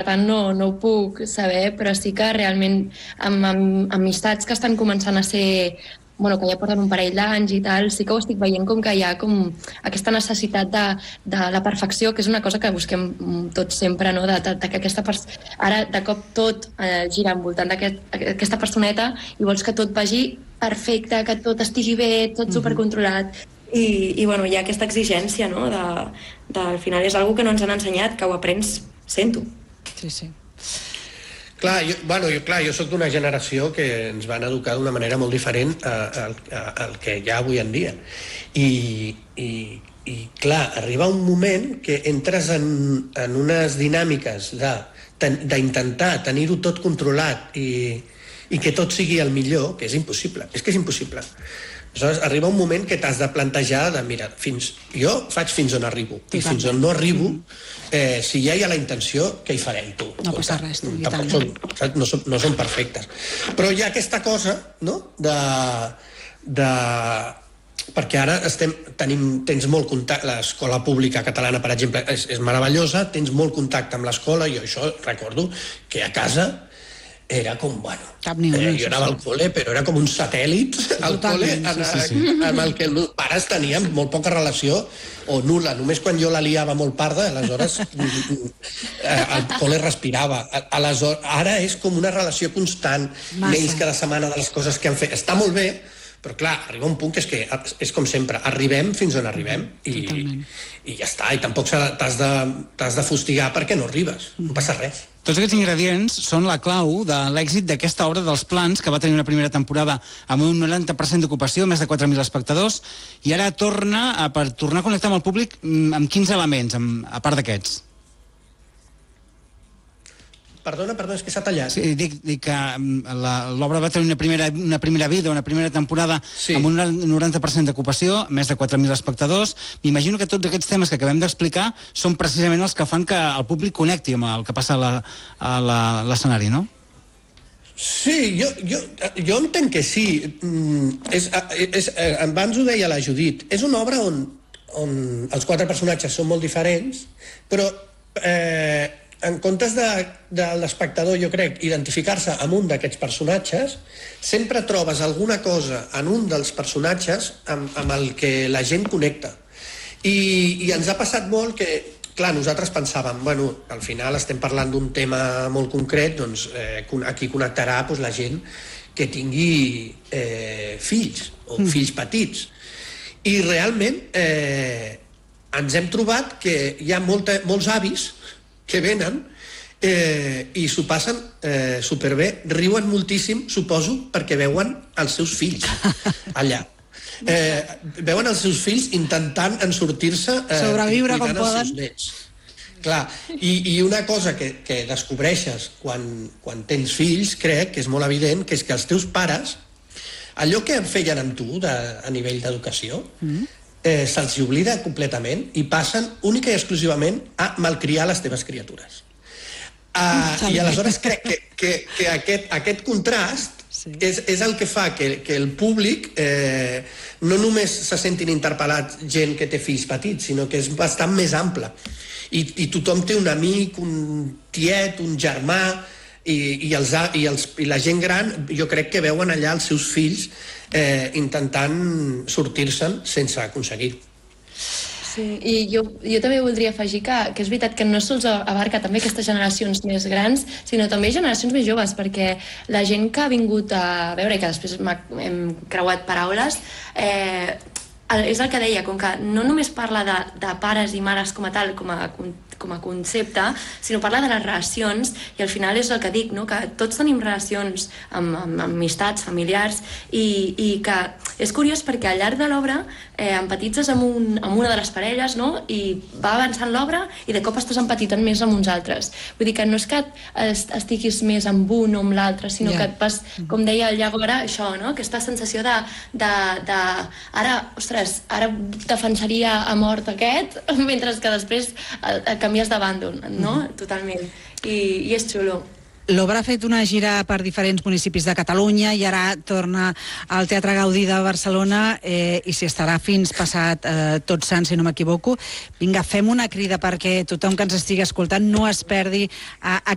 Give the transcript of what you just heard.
tant no ho puc saber, però sí que realment amb amistats que estan començant a ser, bueno, que ja porten un parell d'anys i tal, sí que ho estic veient com que hi ha com aquesta necessitat de la perfecció, que és una cosa que busquem tots sempre, no? De que ara de cop tot gira envoltant d'aquesta personeta i vols que tot vagi perfecte, que tot estigui bé, tot supercontrolat. I bueno, hi ha aquesta exigència, no? Al final és una que no ens han ensenyat, que ho aprens sent-ho. Sí. Clar, jo soc d'una generació que ens van educar d'una manera molt diferent al que hi ha avui en dia. I clar, arriba un moment que entres en unes dinàmiques d'intentar tenir-ho tot controlat i que tot sigui el millor, que és impossible. És que és impossible. Aleshores, arriba un moment que t'has de plantejar de, mira, jo faig fins on arribo, i fins on no arribo, si ja hi ha la intenció, què hi farem, tu? No passa res, tu, no són perfectes. Però hi ha aquesta cosa, no?, perquè ara tens molt contacte, l'escola pública catalana, per exemple, és meravellosa, tens molt contacte amb l'escola, jo això recordo que a casa era com, bueno, jo anava al col·le, però era com un satèl·lit al col·le amb el que els pares tenien molt poca relació o nul·la. Només quan jo la liava molt parda, aleshores el col·le respirava. Ara és com una relació constant, mails cada setmana de les coses que han fet. Està molt bé, però clar, arriba un punt que és com sempre, arribem fins on arribem i ja està, i tampoc t'has de fustigar perquè no arribes, no passa res. Tots aquests ingredients són la clau de l'èxit d'aquesta obra dels Plans, que va tenir una primera temporada amb un 90% d'ocupació, més de 4.000 espectadors, i ara torna a connectar amb el públic amb quins elements, a part d'aquests? Perdona, és que s'ha tallat. Sí, dic que l'obra va tenir una primera vida, una primera temporada amb un 90% d'ocupació, més de 4.000 espectadors. M'imagino que tots aquests temes que acabem d'explicar són precisament els que fan que el públic connecti amb el que passa a l'escenari, no? Sí, jo entenc que sí. Abans ho deia la Judit. És una obra on els 4 personatges són molt diferents, però en comptes de l'espectador, jo crec, identificar-se amb un d'aquests personatges, sempre trobes alguna cosa en un dels personatges amb el que la gent connecta. I ens ha passat molt que, clar, nosaltres pensàvem, bueno, al final estem parlant d'un tema molt concret, doncs aquí connectarà la gent que tingui fills o fills petits. I realment ens hem trobat que hi ha molts avis que venen i s'ho passen superbé, riuen moltíssim, suposo, perquè veuen els seus fills allà. Veuen els seus fills intentant sortir-se sobreviure com poden. Clar, i una cosa que descobreixes quan tens fills, crec que és molt evident, que és que els teus pares, allò que feien amb tu a nivell d'educació, se'ls oblida completament i passen única i exclusivament a malcriar les teves criatures. I aleshores crec que aquest contrast és el que fa que el públic no només se sentin interpel·lats gent que té fills petits, sinó que és bastant més ample. I tothom té un amic, un tiet, un germà, i la gent gran jo crec que veuen allà els seus fills intentant sortir-se'n sense aconseguir. Sí, i jo també voldria afegir que és veritat que no sols abarca també aquestes generacions més grans, sinó també generacions més joves, perquè la gent que ha vingut a veure i que després hem creuat paraules, és el que deia, com que no només parla de pares i mares com a tal, com a concepte, sinó parla de les relacions, i al final és el que dic, no? Que tots tenim relacions amb amistats, familiars, i que és curiós perquè al llarg de l'obra empatitzes amb una de les parelles, no? I va avançant l'obra i de cop estàs empatitant més amb uns altres. Vull dir que no és que estiguis més amb un o amb l'altre, sinó que et vas, com deia el Iago ara, això, no? Aquesta sensació ara, ostres, ara defensaria a mort aquest, mentre que després canvies de bàndol, no? Totalment. I és xulo. L'obra ha fet una gira per diferents municipis de Catalunya i ara torna al Teatre Gaudí de Barcelona i s'hi estarà fins passat Tots Sants, si no m'equivoco. Vinga, fem una crida perquè tothom que ens estigui escoltant no es perdi